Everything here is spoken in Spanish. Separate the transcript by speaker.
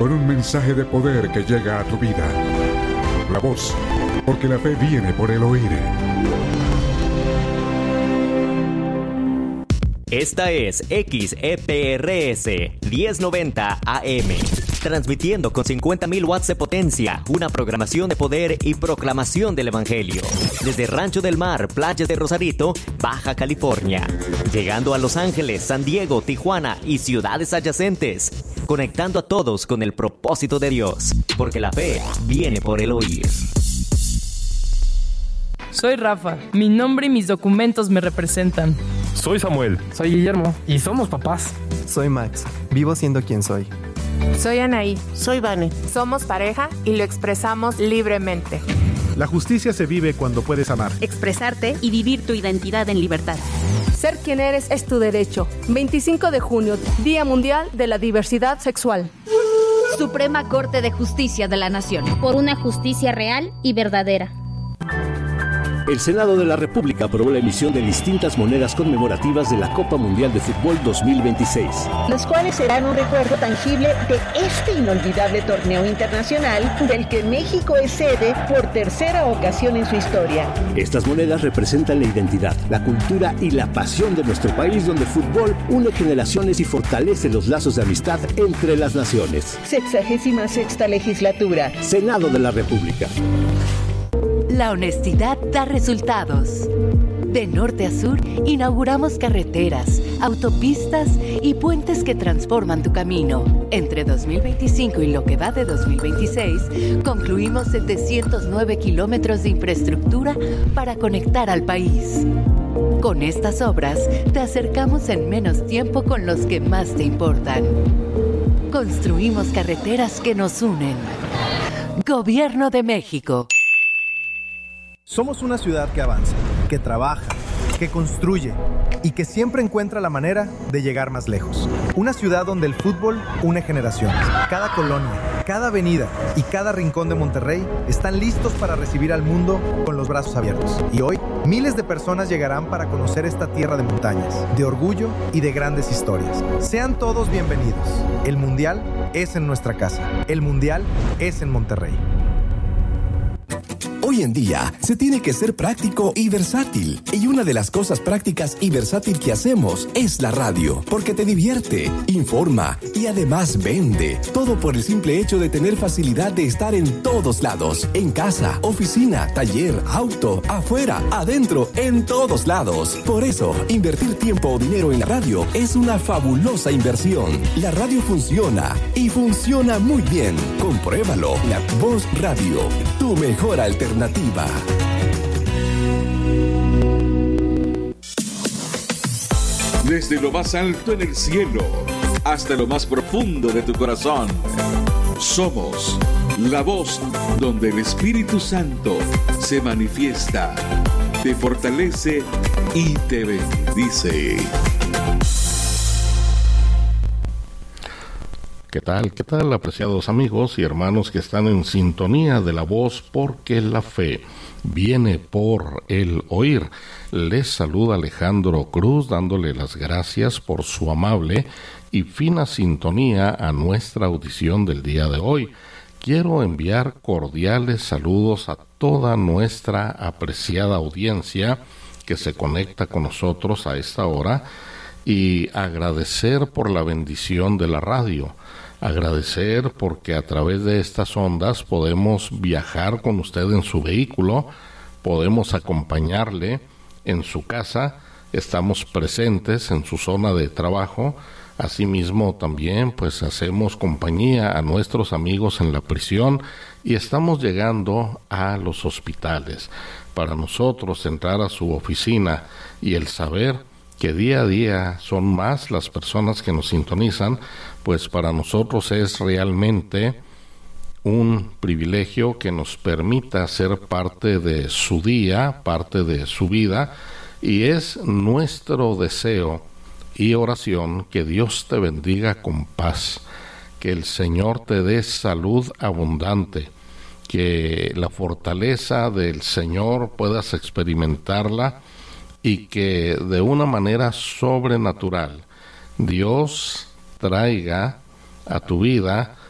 Speaker 1: con un mensaje de poder que llega a tu vida. La Voz, porque la fe viene por el oír.
Speaker 2: Esta es XEPRS 1090 AM, transmitiendo con 50.000 watts de potencia, una programación de poder y proclamación del Evangelio. Desde Rancho del Mar, playas de Rosarito, Baja California, llegando a Los Ángeles, San Diego, Tijuana y ciudades adyacentes, conectando a todos con el propósito de Dios, porque la fe viene por el oír.
Speaker 3: Soy Rafa, mi nombre y mis documentos me representan.
Speaker 4: Soy Samuel.
Speaker 5: Soy Guillermo y somos papás.
Speaker 6: Soy Max, vivo siendo quien soy.
Speaker 7: Soy Anaí.
Speaker 8: Soy Vane.
Speaker 7: Somos pareja y lo expresamos libremente.
Speaker 9: La justicia se vive cuando puedes amar,
Speaker 10: expresarte y vivir tu identidad en libertad.
Speaker 11: Ser quien eres es tu derecho. 25 de junio, Día Mundial de la Diversidad Sexual.
Speaker 10: Suprema Corte de Justicia de la Nación.
Speaker 12: Por una justicia real y verdadera.
Speaker 13: El Senado de la República aprobó la emisión de distintas monedas conmemorativas de la Copa Mundial de Fútbol 2026.
Speaker 14: Las cuales serán un recuerdo tangible de este inolvidable torneo internacional del que México es sede por tercera ocasión en su historia.
Speaker 13: Estas monedas representan la identidad, la cultura y la pasión de nuestro país, donde el fútbol une generaciones y fortalece los lazos de amistad entre las naciones.
Speaker 14: 66ª legislatura.
Speaker 13: Senado de la República.
Speaker 15: La honestidad da resultados. De norte a sur, inauguramos carreteras, autopistas y puentes que transforman tu camino. Entre 2025 y lo que va de 2026, concluimos 709 kilómetros de infraestructura para conectar al país. Con estas obras, te acercamos en menos tiempo con los que más te importan. Construimos carreteras que nos unen. Gobierno de México.
Speaker 16: Somos una ciudad que avanza, que trabaja, que construye y que siempre encuentra la manera de llegar más lejos. Una ciudad donde el fútbol une generaciones. Cada colonia, cada avenida y cada rincón de Monterrey están listos para recibir al mundo con los brazos abiertos. Y hoy, miles de personas llegarán para conocer esta tierra de montañas, de orgullo y de grandes historias. Sean todos bienvenidos. El Mundial es en nuestra casa. El Mundial es en Monterrey.
Speaker 17: Hoy en día se tiene que ser práctico y versátil. Y una de las cosas prácticas y versátil que hacemos es la radio, porque te divierte, informa y además vende. Todo por el simple hecho de tener facilidad de estar en todos lados. En casa, oficina, taller, auto, afuera, adentro, en todos lados. Por eso, invertir tiempo o dinero en la radio es una fabulosa inversión. La radio funciona y funciona muy bien. Compruébalo. La Voz Radio, tu mejor alternativa.
Speaker 18: Desde lo más alto en el cielo hasta lo más profundo de tu corazón, somos la voz donde el Espíritu Santo se manifiesta, te fortalece y te bendice.
Speaker 4: ¿Qué tal, apreciados amigos y hermanos que están en sintonía de la voz? Porque la fe viene por el oír. Les saluda Alejandro Cruz, dándole las gracias por su amable y fina sintonía a nuestra audición del día de hoy. Quiero enviar cordiales saludos a toda nuestra apreciada audiencia que se conecta con nosotros a esta hora y agradecer por la bendición de la radio. Agradecer porque a través de estas ondas podemos viajar con usted en su vehículo, podemos acompañarle en su casa, estamos presentes en su zona de trabajo. Asimismo también pues hacemos compañía a nuestros amigos en la prisión y estamos llegando a los hospitales. Para nosotros entrar a su oficina y el saber que día a día son más las personas que nos sintonizan, pues para nosotros es realmente un privilegio que nos permita ser parte de su día, parte de su vida, y es nuestro deseo y oración que Dios te bendiga con paz, que el Señor te dé salud abundante, que la fortaleza del Señor puedas experimentarla y que de una manera sobrenatural Dios traiga a tu vida